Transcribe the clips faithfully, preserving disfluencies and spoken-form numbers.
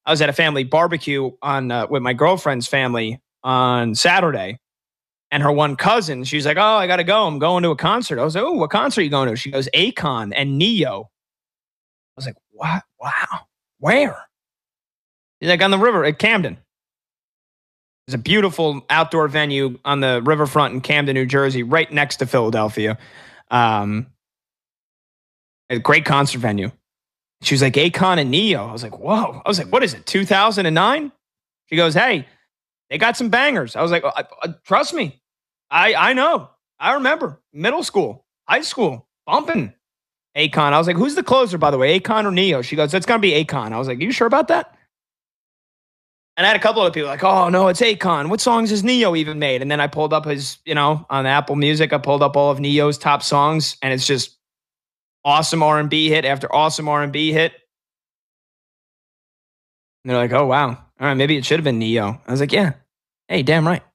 I was at a family barbecue on uh, with my girlfriend's family on Saturday, and her one cousin, she's like, "Oh, I gotta go. I'm going to a concert." I was like, "Oh, what concert are you going to?" She goes, "Akon and Neo." I was like, "What? Wow, where?" She's like, "On the river at Camden." It's a beautiful outdoor venue on the riverfront in Camden, New Jersey, right next to Philadelphia. Um, a great concert venue. She was like, Akon and Neo. I was like, whoa. I was like, what is it, two thousand nine? She goes, hey, they got some bangers. I was like, uh, uh, trust me. I, I know. I remember middle school, high school, bumping Akon. I was like, who's the closer, by the way, Akon or Neo? She goes, it's going to be Akon. I was like, you sure about that? And I had a couple of people like, oh, no, it's Akon. What songs has Neo even made? And then I pulled up his, you know, on Apple Music, I pulled up all of Neo's top songs, and it's just awesome R and B hit after awesome R and B hit. And they're like, oh, wow. All right, maybe it should have been Neo. I was like, yeah. Hey, damn right.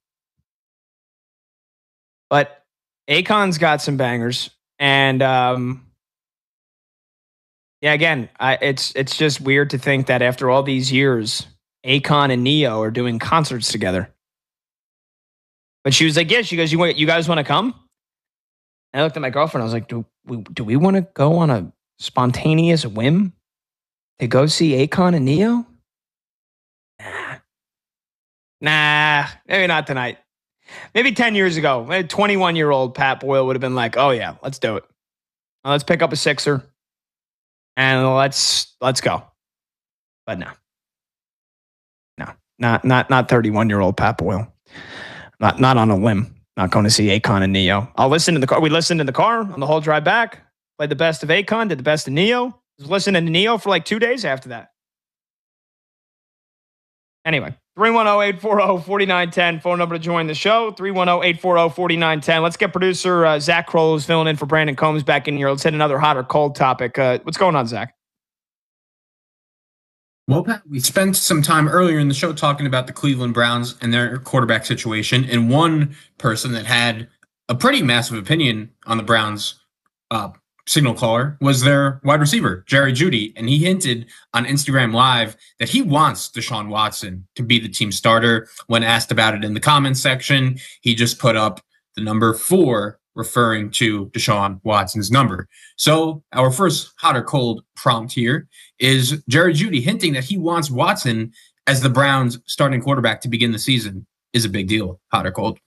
But Akon's got some bangers. And, um, yeah, again, I, it's it's just weird to think that after all these years, Akon and Neo are doing concerts together. But she was like, yeah, she goes, you, you guys want to come? And I looked at my girlfriend. I was like, do we, do we want to go on a spontaneous whim to go see Akon and Neo? Nah. Nah, maybe not tonight. Maybe ten years ago, twenty-one-year-old Pat Boyle would have been like, oh, yeah, let's do it. Let's pick up a sixer and let's let's go. But no. No, not not not thirty-one-year-old Pat Boyle. Not not on a whim. Not going to see Akon and Neo. I'll listen in the car. We listened in the car on the whole drive back. Played the best of Akon, did the best of Neo. Was listening to Neo for like two days after that. Anyway, three one zero, eight four zero, four nine one zero. Phone number to join the show, three one zero, eight four zero, four nine one zero. Let's get producer uh, Zach Kroll, who's filling in for Brandon Combs, back in here. Let's hit another hot or cold topic. Uh, what's going on, Zach? Well, Pat, we spent some time earlier in the show talking about the Cleveland Browns and their quarterback situation, and one person that had a pretty massive opinion on the Browns uh, signal caller was their wide receiver, Jerry Jeudy, and he hinted on Instagram Live that he wants Deshaun Watson to be the team starter. When asked about it in the comments section, he just put up the number four, referring to Deshaun Watson's number. So our first hot or cold prompt here is Jerry Jeudy hinting that he wants Watson as the Browns starting quarterback to begin the season is a big deal. Hot or cold?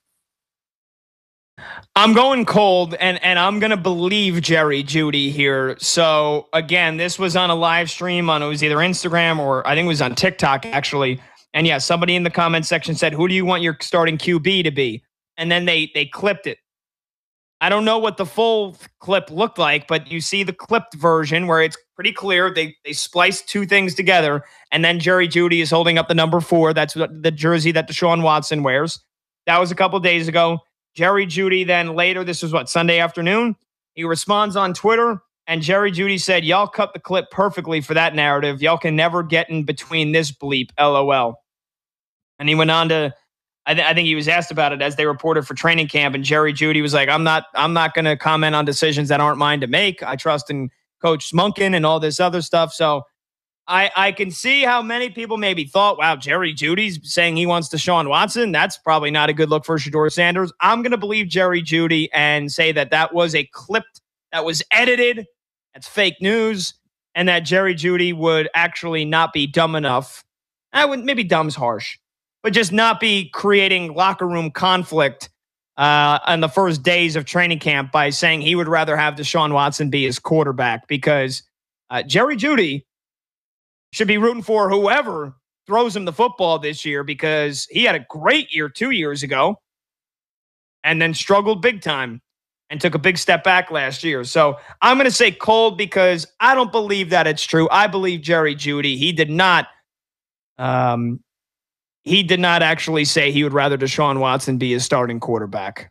I'm going cold, and, and I'm going to believe Jerry Jeudy here. So, again, this was on a live stream on, it was either Instagram or I think it was on TikTok, actually. And, yeah, somebody in the comment section said, who do you want your starting Q B to be? And then they they clipped it. I don't know what the full clip looked like, but you see the clipped version where it's pretty clear. They they spliced two things together, and then Jerry Jeudy is holding up the number four. That's the jersey that Deshaun Watson wears. That was a couple days ago. Jerry Jeudy then later, this was what, Sunday afternoon? He responds on Twitter, and Jerry Jeudy said, y'all cut the clip perfectly for that narrative. Y'all can never get in between this bleep, LOL. And he went on to, I, th- I think he was asked about it as they reported for training camp, and Jerry Jeudy was like, I'm not I'm not going to comment on decisions that aren't mine to make. I trust in Coach Smunkin and all this other stuff. So I, I can see how many people maybe thought, wow, Jerry Jeudy's saying he wants Deshaun Watson. That's probably not a good look for Shedeur Sanders. I'm going to believe Jerry Jeudy and say that that was a clip that was edited. That's fake news. And that Jerry Jeudy would actually not be dumb enough. I would maybe dumb's harsh, but just not be creating locker room conflict uh, on the first days of training camp by saying he would rather have Deshaun Watson be his quarterback, because uh, Jerry Jeudy should be rooting for whoever throws him the football this year, because he had a great year two years ago and then struggled big time and took a big step back last year. So I'm going to say cold, because I don't believe that it's true. I believe Jerry Jeudy. He did not um, he did not actually say he would rather Deshaun Watson be his starting quarterback.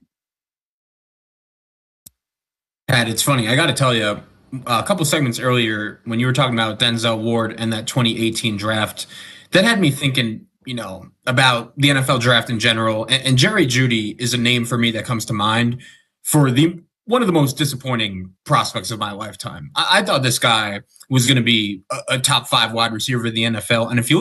Pat, it's funny. I got to tell you, a couple segments earlier when you were talking about Denzel Ward and that twenty eighteen draft, that had me thinking, you know, about the N F L draft in general. And, and Jerry Jeudy is a name for me that comes to mind for the one of the most disappointing prospects of my lifetime. I, I thought this guy was going to be a, a top five wide receiver in the N F L. And if you